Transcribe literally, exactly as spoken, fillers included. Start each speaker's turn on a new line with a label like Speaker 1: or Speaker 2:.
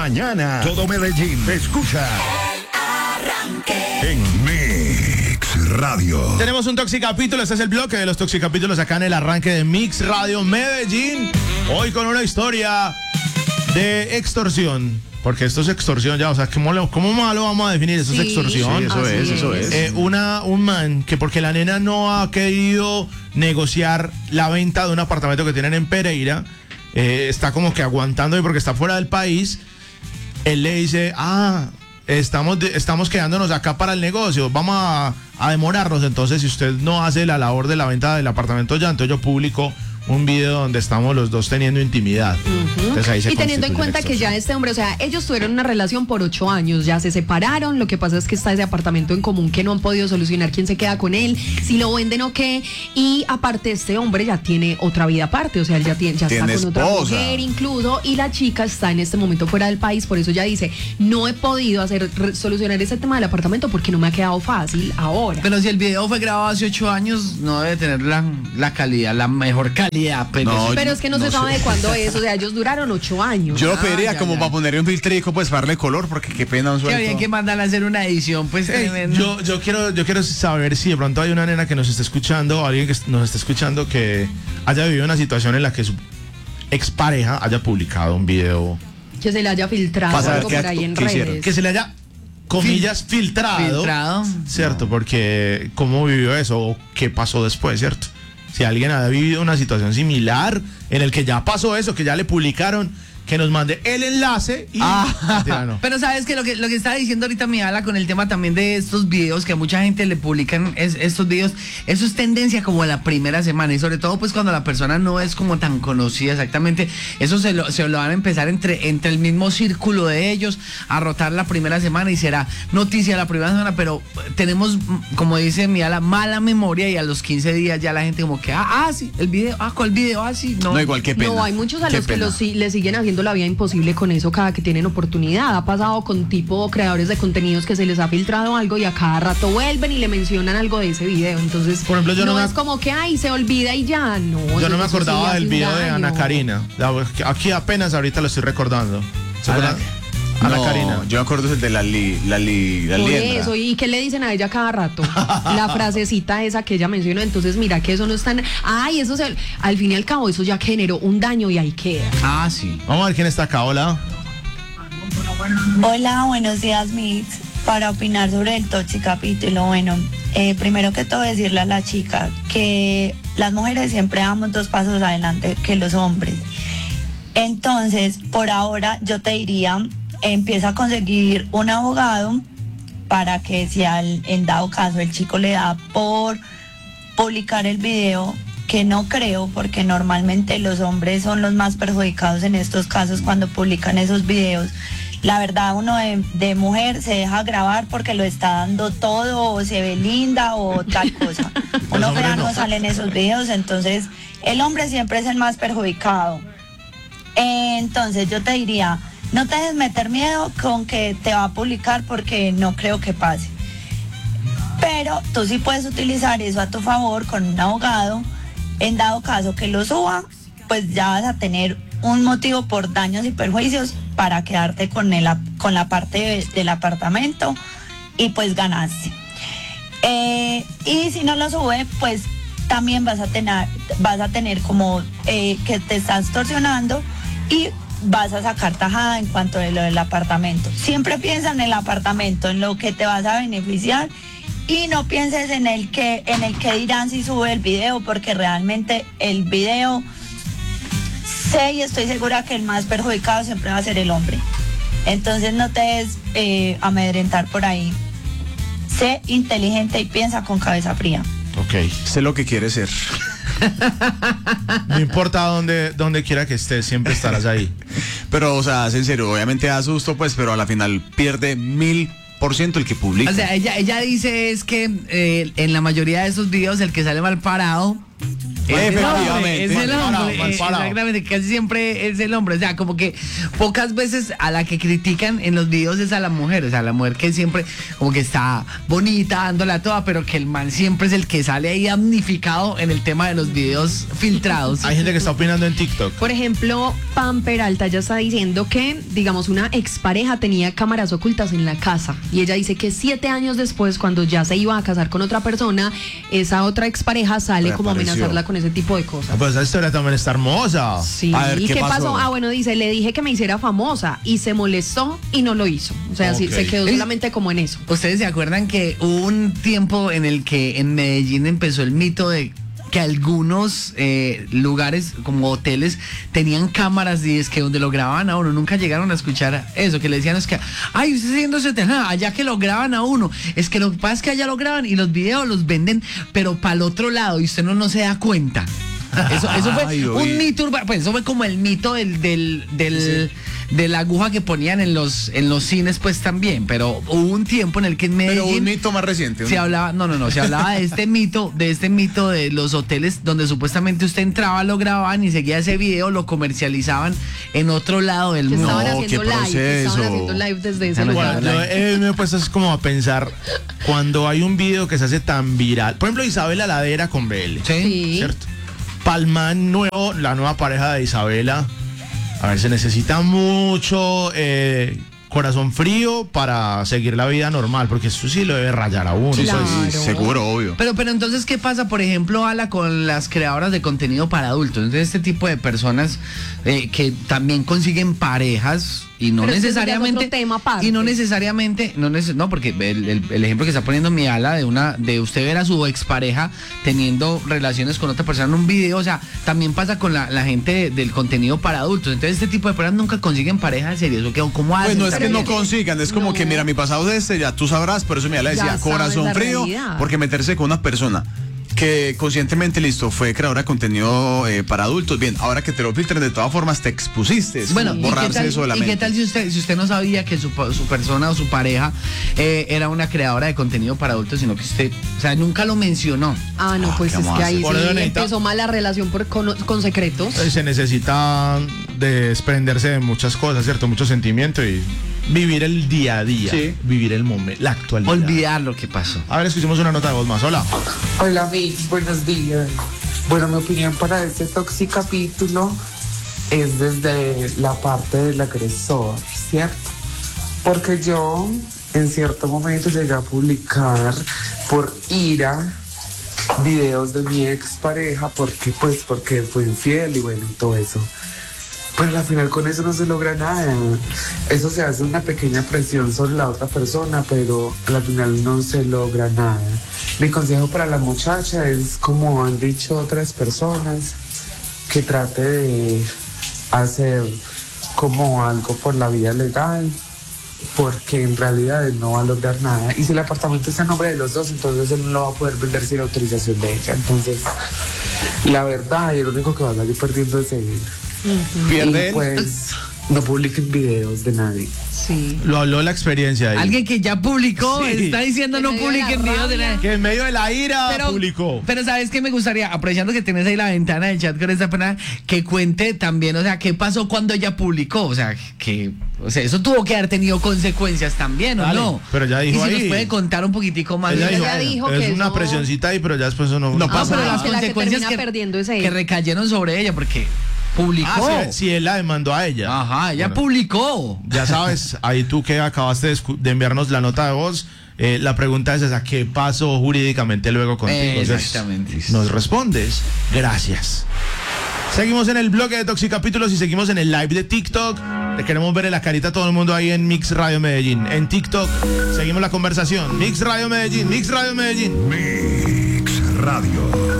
Speaker 1: mañana, todo Medellín te escucha
Speaker 2: El Arranque
Speaker 1: en Mix Radio.
Speaker 3: Tenemos un Toxicapítulo, este es el bloque de los Toxicapítulos acá en el arranque de Mix Radio Medellín. Hoy con una historia de extorsión. Porque esto es extorsión ya, o sea, ¿cómo, lo, cómo más lo vamos a definir? Eso sí, es extorsión.
Speaker 1: Sí, eso es, es, eso es.
Speaker 3: Eh, una, un man que porque la nena no ha querido negociar la venta de un apartamento que tienen en Pereira, eh, está como que aguantando y porque está fuera del país, él le dice, ah, estamos, de, estamos quedándonos acá para el negocio, vamos a, a demorarnos, entonces si usted no hace la labor de la venta del apartamento ya, entonces yo publico un video donde estamos los dos teniendo intimidad.
Speaker 4: Uh-huh.
Speaker 3: Entonces ahí se
Speaker 4: y teniendo en cuenta que ya este hombre, o sea, ellos tuvieron una relación por ocho años, ya se separaron, lo que pasa es que está ese apartamento en común que no han podido solucionar quién se queda con él, si lo venden o qué, y aparte este hombre ya tiene otra vida aparte, o sea, él ya, tiene, ya está con
Speaker 1: esposa.
Speaker 4: otra mujer incluso, y la chica está en este momento fuera del país, por eso ya dice, no he podido hacer re, solucionar ese tema del apartamento porque no me ha quedado fácil ahora.
Speaker 5: Pero si el video fue grabado hace ocho años, no debe tener la, la calidad, la mejor calidad. Pero,
Speaker 1: No,
Speaker 4: pero es que no, no se sabe de cuándo es, o sea, ellos duraron ocho años.
Speaker 1: Yo lo pediría
Speaker 5: Ah, ya,
Speaker 1: como
Speaker 5: ya.
Speaker 1: para ponerle un filtrico, pues para darle color, porque qué pena un
Speaker 5: Que
Speaker 1: suelto.
Speaker 5: había que mandarle a hacer una edición, pues
Speaker 3: Ey,
Speaker 5: tremendo.
Speaker 3: yo, yo quiero, yo quiero saber si de pronto hay una nena que nos está escuchando, alguien que nos está escuchando que haya vivido una situación en la que su expareja haya publicado un video,
Speaker 4: Que se le haya filtrado
Speaker 1: Para saber
Speaker 4: algo
Speaker 1: qué
Speaker 4: por
Speaker 1: acto-
Speaker 4: ahí en
Speaker 1: qué hicieron.
Speaker 4: redes.
Speaker 3: que se le haya, comillas, filtrado,
Speaker 5: Filtrado.
Speaker 3: ¿cierto? Porque cómo vivió eso o qué pasó después, ¿cierto? Si alguien ha vivido una situación similar en el que ya pasó eso, que ya le publicaron, que nos mande el enlace y...
Speaker 5: Ah,
Speaker 3: Mentira, no.
Speaker 5: pero sabes que lo que lo que estaba diciendo ahorita mi ala con el tema también de estos videos que a mucha gente le publican es, estos videos, eso es tendencia como la primera semana y sobre todo pues cuando la persona no es como tan conocida exactamente, eso se lo, se lo van a empezar entre, entre el mismo círculo de ellos a rotar la primera semana y será noticia la primera semana, pero tenemos, como dice mi ala, mala memoria y a los quince días ya la gente como que, ah, ah sí, el video, ah, ¿cuál video? Ah, sí, no.
Speaker 1: No, igual que pena.
Speaker 4: No, hay muchos a
Speaker 1: Qué
Speaker 4: los que
Speaker 1: pena.
Speaker 4: los, sí, le siguen haciendo la vida imposible con eso cada que tienen oportunidad. Ha pasado con tipo creadores de contenidos que se les ha filtrado algo y a cada rato vuelven y le mencionan algo de ese video. Entonces,
Speaker 3: Por ejemplo, yo no
Speaker 4: no
Speaker 3: me
Speaker 4: es
Speaker 3: ac-
Speaker 4: como que, ay, se olvida y ya. No.
Speaker 3: Yo
Speaker 4: eso-
Speaker 3: no me
Speaker 4: eso sí
Speaker 3: acordaba
Speaker 4: hace
Speaker 3: del
Speaker 4: un
Speaker 3: video de
Speaker 4: daño.
Speaker 3: Ana Karina. La- Aquí apenas ahorita lo estoy recordando. ¿Se
Speaker 1: Ana-
Speaker 3: acuerdan? Ana
Speaker 1: No,
Speaker 3: Karina.
Speaker 1: yo me acuerdo el de la li, la li, la
Speaker 4: Por
Speaker 1: liendra.
Speaker 4: eso, ¿y qué le dicen a ella cada rato? La frasecita esa que ella mencionó, entonces mira que eso no es tan... Ay, eso se... Al fin y al cabo, eso ya generó un daño y ahí queda.
Speaker 5: Ah, sí.
Speaker 3: Vamos a ver quién está acá, hola.
Speaker 6: Hola, buenos días, Mix. Para opinar sobre el Toxicapítulo, bueno, eh, primero que todo decirle a la chica que las mujeres siempre damos dos pasos adelante que los hombres. Entonces, por ahora yo te diría, empieza a conseguir un abogado para que si al, en dado caso el chico le da por publicar el video, que no creo, porque normalmente los hombres son los más perjudicados en estos casos cuando publican esos videos. La verdad, uno de, de mujer se deja grabar porque lo está dando todo, o se ve linda o tal cosa. Uno
Speaker 3: hombres
Speaker 6: fea
Speaker 3: no.
Speaker 6: no sale en esos videos, entonces el hombre siempre es el más perjudicado. Entonces yo te diría, no te dejes meter miedo con que te va a publicar porque no creo que pase. Pero tú sí puedes utilizar eso a tu favor con un abogado. En dado caso que lo suba, pues ya vas a tener un motivo por daños y perjuicios para quedarte con, el, con la parte de, del apartamento y pues ganaste. Eh, y si no lo sube, pues también vas a tener, vas a tener como eh, que te estás extorsionando y vas a sacar tajada en cuanto a lo del apartamento. Siempre piensa en el apartamento, en lo que te vas a beneficiar y no pienses en el que, en el que dirán si sube el video, porque realmente el video, sé y estoy segura que el más perjudicado siempre va a ser el hombre. Entonces no te des eh, amedrentar por ahí. Sé inteligente y piensa con cabeza fría.
Speaker 3: Ok.
Speaker 1: Sé lo que quiere ser.
Speaker 3: No importa dónde, dónde quiera que estés, siempre estarás ahí.
Speaker 1: Pero, o sea, en serio, obviamente da susto, pues, pero a la final pierde mil por ciento el que publica.
Speaker 5: O sea, ella, ella dice es que eh, en la mayoría de esos videos el que sale mal parado Es el
Speaker 1: Efectivamente.
Speaker 5: hombre, es el
Speaker 3: Mal parado,
Speaker 5: hombre,
Speaker 3: mal
Speaker 5: eh,
Speaker 3: parado.
Speaker 5: exactamente, casi siempre es el hombre, o sea, como que pocas veces a la que critican en los videos es a la mujer, o sea, la mujer que siempre como que está bonita, dándola toda, pero que el man siempre es el que sale ahí damnificado en el tema de los videos filtrados.
Speaker 3: Hay gente que está opinando en TikTok.
Speaker 4: Por ejemplo, Pam Peralta ya está diciendo que, digamos, una expareja tenía cámaras ocultas en la casa y ella dice que siete años después, cuando ya se iba a casar con otra persona, esa otra expareja sale como a
Speaker 1: Reapareció.
Speaker 4: amenazarla con ese tipo de cosas.
Speaker 3: Ah, pues esa historia también está hermosa.
Speaker 4: Sí,
Speaker 1: A ver,
Speaker 4: ¿y
Speaker 1: ¿qué
Speaker 4: qué, pasó?
Speaker 1: pasó?
Speaker 4: Ah, bueno, dice, le dije que me hiciera famosa y se molestó y no lo hizo. O sea, sí,
Speaker 3: Ok.
Speaker 4: se quedó
Speaker 5: Es-
Speaker 4: solamente como en eso.
Speaker 5: ¿Ustedes se acuerdan que hubo un tiempo en el que en Medellín empezó el mito de que algunos eh, lugares como hoteles tenían cámaras y es que donde lo grababan a uno? Nunca llegaron a escuchar eso, que le decían es que, ay, usted está haciendo ese hotel, ah, allá que lo graban a uno. Es que lo que pasa es que allá lo graban y los videos los venden, pero para el otro lado y usted no, no se da cuenta. Eso, eso fue
Speaker 1: Ay, oí.
Speaker 5: un mito urbano, pues eso fue como el mito del, del, del de la aguja que ponían en los, en los cines, pues también, pero hubo un tiempo en el que en
Speaker 1: Pero
Speaker 5: Medellín
Speaker 1: un mito más reciente.
Speaker 5: se
Speaker 1: un-
Speaker 5: hablaba, no, no, no, se hablaba de este mito, de este mito de los hoteles donde supuestamente usted entraba, lo grababan y seguía ese video, lo comercializaban en otro lado del
Speaker 4: Que
Speaker 5: mundo.
Speaker 4: estaban
Speaker 1: No,
Speaker 4: haciendo
Speaker 1: qué
Speaker 4: live, que estaban
Speaker 1: proceso.
Speaker 4: haciendo live desde ese
Speaker 5: Ah, no,
Speaker 4: lugar.
Speaker 3: Bueno, yo eh, me he puesto es como a pensar cuando hay un video que se hace tan viral. Por ejemplo, Isabela Ladera con B L.
Speaker 5: Sí.
Speaker 4: Sí.
Speaker 3: ¿Cierto? Palman nuevo, la nueva pareja de Isabela. A ver, se necesita mucho eh, corazón frío para seguir la vida normal, porque eso sí lo debe rayar a uno.
Speaker 1: Sí,
Speaker 3: pues.
Speaker 1: sí,
Speaker 4: Claro.
Speaker 1: seguro, obvio.
Speaker 5: Pero, pero entonces, ¿qué pasa, por ejemplo, Ala, con las creadoras de contenido para adultos? Entonces, este tipo de personas eh, que también consiguen parejas y no
Speaker 4: Pero es que eso ya es
Speaker 5: necesariamente
Speaker 4: otro tema aparte.
Speaker 5: y no necesariamente no neces- no porque el, el- el ejemplo que está poniendo mi Ala de una de usted ver a su expareja teniendo relaciones con otra persona en un video, o sea, también pasa con la, la gente del contenido para adultos. Entonces, este tipo de personas nunca consiguen parejas serias. ¿O qué? ¿O cómo
Speaker 1: Pues
Speaker 5: hacen?
Speaker 1: no es que
Speaker 5: también?
Speaker 1: no consigan, es como
Speaker 4: No.
Speaker 1: que mira, mi pasado es este, ya tú sabrás, por eso mi ala
Speaker 4: Ya
Speaker 1: decía
Speaker 4: sabes
Speaker 1: corazón
Speaker 4: la
Speaker 1: frío,
Speaker 4: realidad.
Speaker 1: porque meterse con una persona que conscientemente, listo, fue creadora de contenido eh, para adultos, bien, ahora que te lo filtren, de todas formas te expusiste, es
Speaker 5: Bueno,
Speaker 1: como
Speaker 5: ¿y qué,
Speaker 1: borrarse
Speaker 5: tal,
Speaker 1: eso de la
Speaker 5: y
Speaker 1: mente.
Speaker 5: qué tal si usted, si usted no sabía que su, su persona o su pareja eh, era una creadora de contenido para adultos, sino que usted, o sea, nunca lo mencionó?
Speaker 4: Ah, no, pues
Speaker 1: ¿qué
Speaker 4: es
Speaker 1: vamos
Speaker 4: que
Speaker 1: a
Speaker 4: ahí
Speaker 1: hacer?
Speaker 3: Por eso
Speaker 4: sí
Speaker 3: necesita-
Speaker 4: empezó mal la relación por, con, con secretos.
Speaker 3: Eh, Se necesita desprenderse de muchas cosas, ¿cierto? Mucho sentimiento y vivir el día a día,
Speaker 1: Sí.
Speaker 3: vivir el momento, la actualidad.
Speaker 5: Olvidar lo que pasó.
Speaker 3: A ver, escuchemos una nota de voz más. Hola.
Speaker 7: Hola, Mix, buenos días. Bueno, mi opinión para este toxicapítulo es desde la parte del agresor, ¿cierto? Porque yo en cierto momento llegué a publicar por ira videos de mi expareja, porque pues porque fue infiel y bueno, todo eso. Pero al final con eso no se logra nada. Eso se hace una pequeña presión sobre la otra persona, pero al final no se logra nada. Mi consejo para la muchacha es, como han dicho otras personas, que trate de hacer como algo por la vía legal, porque en realidad él no va a lograr nada. Y si el apartamento está a nombre de los dos, entonces él no lo va a poder vender sin autorización de ella. Entonces, la verdad, y el único que va a salir perdiendo es él.
Speaker 1: Pierde
Speaker 7: Y
Speaker 1: él.
Speaker 7: pues no publiquen videos de nadie.
Speaker 4: Sí.
Speaker 3: Lo habló la experiencia ahí.
Speaker 5: Alguien que ya publicó
Speaker 3: Sí.
Speaker 5: está diciendo
Speaker 4: En
Speaker 5: no
Speaker 4: medio de la
Speaker 5: publiquen videos de
Speaker 4: rabia.
Speaker 5: nada.
Speaker 3: Que en medio de la ira
Speaker 5: Pero,
Speaker 3: publicó.
Speaker 5: pero sabes que me gustaría, aprovechando que tienes ahí la ventana del chat con esta pena, que cuente también, o sea, qué pasó cuando ella publicó, o sea, que, o sea, eso tuvo que haber tenido consecuencias también, ¿o
Speaker 3: Dale,
Speaker 5: no?
Speaker 3: pero ya dijo
Speaker 5: y si
Speaker 3: ahí.
Speaker 5: nos puede contar un poquitico más.
Speaker 3: Ella
Speaker 5: de
Speaker 3: dijo,
Speaker 4: ya
Speaker 5: eso.
Speaker 4: dijo
Speaker 3: es
Speaker 4: que
Speaker 3: una
Speaker 4: eso-
Speaker 3: presioncita ahí, pero ya después eso no,
Speaker 1: No
Speaker 4: Ah,
Speaker 1: pasa
Speaker 4: pero
Speaker 1: nada.
Speaker 4: es que la que termina perdiendo es él.
Speaker 5: que recayeron sobre ella porque publicó.
Speaker 3: Ah, si, si él la demandó a ella.
Speaker 5: Ajá, ella
Speaker 3: Bueno,
Speaker 5: publicó.
Speaker 3: ya sabes, ahí tú que acabaste de, escu- de enviarnos la nota de voz, eh, la pregunta es esa, ¿qué pasó jurídicamente luego contigo? Entonces,
Speaker 5: Exactamente.
Speaker 3: nos respondes, gracias. Seguimos en el bloque de Toxicapítulos y seguimos en el live de TikTok. Le queremos ver en la carita a todo el mundo ahí en Mix Radio Medellín. En TikTok seguimos la conversación. Mix Radio Medellín, Mix Radio Medellín.
Speaker 2: Mix Radio.